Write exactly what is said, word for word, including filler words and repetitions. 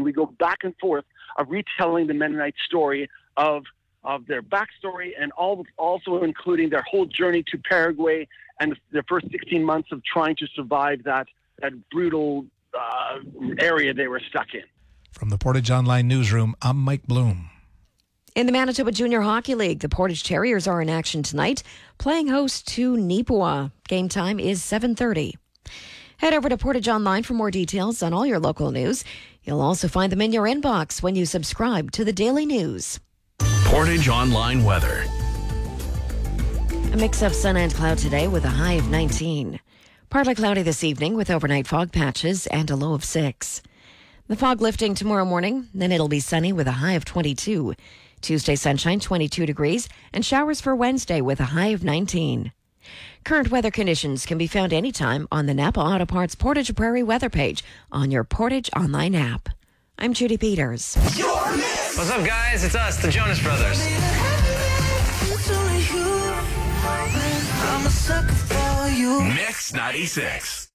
we go back and forth of retelling the Mennonite story of of their backstory and all, also including their whole journey to Paraguay and their first sixteen months of trying to survive that that brutal uh, area they were stuck in. From the Portage Online Newsroom, I'm Mike Bloom. In the Manitoba Junior Hockey League, the Portage Terriers are in action tonight, playing host to Nipawin. Game time is seven thirty. Head over to Portage Online for more details on all your local news. You'll also find them in your inbox when you subscribe to the Daily News. Portage Online weather. A mix of sun and cloud today with a high of nineteen. Partly cloudy this evening with overnight fog patches and a low of six. The fog lifting tomorrow morning, then it'll be sunny with a high of twenty-two. Tuesday sunshine, twenty-two degrees, and showers for Wednesday with a high of nineteen. Current weather conditions can be found anytime on the Napa Auto Parts Portage Prairie weather page on your Portage Online app. I'm Judy Peters. What's up, guys? It's us, the Jonas Brothers. Mix ninety-six.